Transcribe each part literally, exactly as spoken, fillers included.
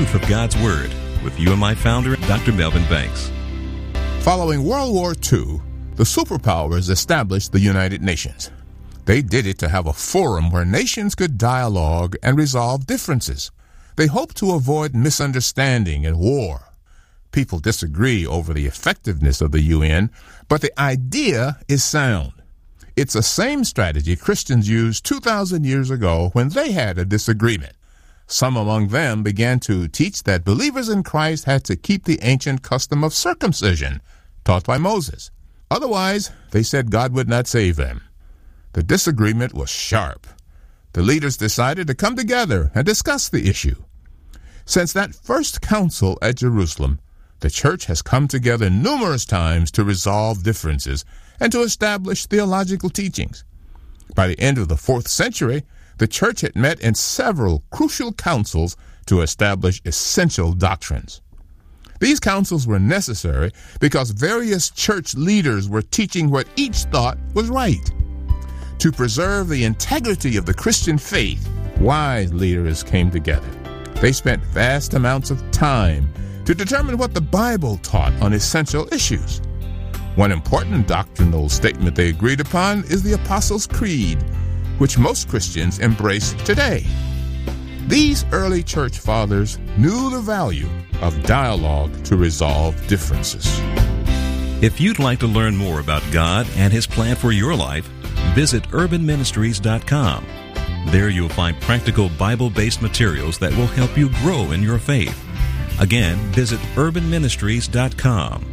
truth of God's Word with you and my founder, Doctor Melvin Banks. Following World War Two, the superpowers established the United Nations. They did it to have a forum where nations could dialogue and resolve differences. They hoped to avoid misunderstanding and war. People disagree over the effectiveness of the U N, but the idea is sound. It's the same strategy Christians used two thousand years ago when they had a disagreement. Some among them began to teach that believers in Christ had to keep the ancient custom of circumcision, taught by Moses. Otherwise, they said God would not save them. The disagreement was sharp. The leaders decided to come together and discuss the issue. Since that first council at Jerusalem, the church has come together numerous times to resolve differences and to establish theological teachings. By the end of the fourth century, the church had met in several crucial councils to establish essential doctrines. These councils were necessary because various church leaders were teaching what each thought was right. To preserve the integrity of the Christian faith, wise leaders came together. They spent vast amounts of time to determine what the Bible taught on essential issues. One important doctrinal statement they agreed upon is the Apostles' Creed, which most Christians embrace today. These early church fathers knew the value of dialogue to resolve differences. If you'd like to learn more about God and His plan for your life, visit urban ministries dot com. There you'll find practical Bible-based materials that will help you grow in your faith. Again, visit urban ministries dot com.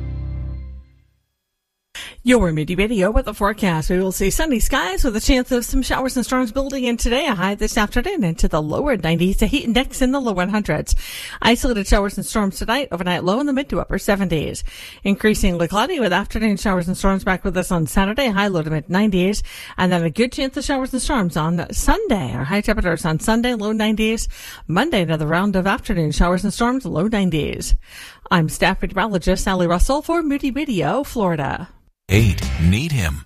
Your Moody Radio with the forecast. We will see sunny skies with a chance of some showers and storms building in today. A high this afternoon into the lower nineties. A heat index in the low hundreds. Isolated showers and storms tonight. Overnight low in the mid to upper seventies. Increasingly cloudy with afternoon showers and storms back with us on Saturday. High low to mid nineties. And then a good chance of showers and storms on Sunday. Our high temperatures on Sunday, low nineties. Monday, another round of afternoon showers and storms, low nineties. I'm staff meteorologist Sally Russell for Moody Radio, Florida. Eight, need him.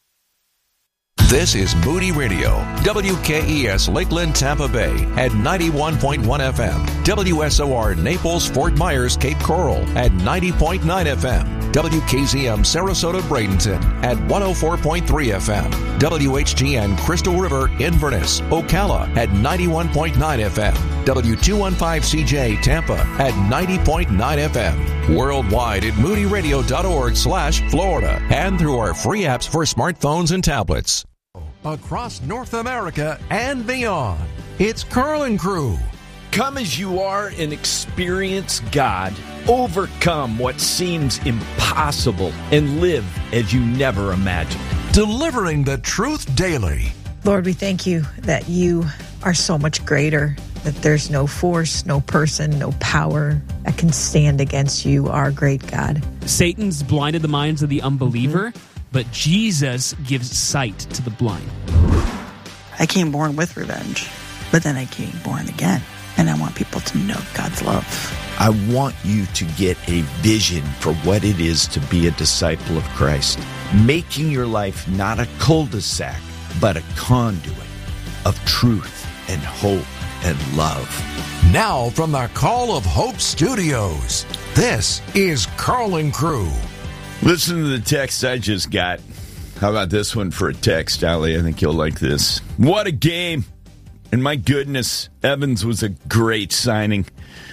This is Moody Radio, W K E S Lakeland, Tampa Bay at ninety-one point one F M, W S O R Naples, Fort Myers, Cape Coral at ninety point nine F M, W K Z M Sarasota, Bradenton at one oh four point three F M, W H G N Crystal River, Inverness, Ocala at ninety-one point nine F M, W two fifteen C J Tampa at ninety point nine F M, worldwide at moody radio dot org slash Florida, and through our free apps for smartphones and tablets. Across North America and beyond, it's Carl and Crew. Come as you are and experience God. Overcome what seems impossible and live as you never imagined. Delivering the truth daily. Lord, we thank you that you are so much greater, that there's no force, no person, no power that can stand against you, our great God. Satan's blinded the minds of the unbeliever, mm-hmm. but Jesus gives sight to the blind. I came born with revenge, but then I came born again, and I want people to know God's love. I want you to get a vision for what it is to be a disciple of Christ, making your life not a cul-de-sac, but a conduit of truth and hope and love. Now from the Call of Hope Studios, this is Carl and Crew. Listen to the text I just got. How about this one for a text, Ali? I think you'll like this. What a game. And my goodness, Evans was a great signing.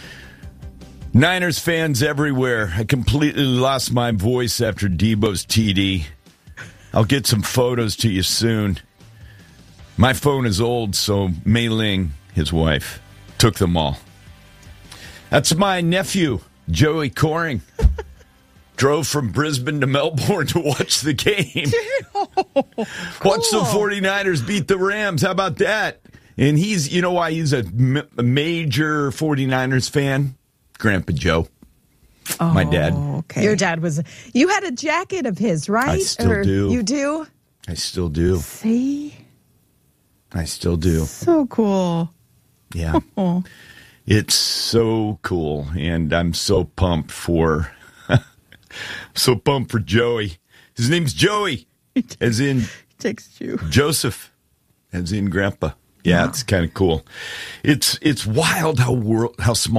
Niners fans everywhere. I completely lost my voice after Debo's T D. I'll get some photos to you soon. My phone is old, so Mei Ling, his wife, took them all. That's my nephew, Joey Coring. Drove from Brisbane to Melbourne to watch the game. Oh, cool. Watch the 49ers beat the Rams. How about that? And he's, you know why he's a, m- a major 49ers fan? Grandpa Joe. Oh, my dad. Okay. Your dad was, you had a jacket of his, right? I still or do. You do? I still do. See? I still do. So cool. Yeah. Oh. It's so cool. And I'm so pumped for, so pumped for Joey. His name's Joey, as in text you. Joseph, as in Grandpa. Yeah, wow. It's kind of cool. It's it's wild how world how small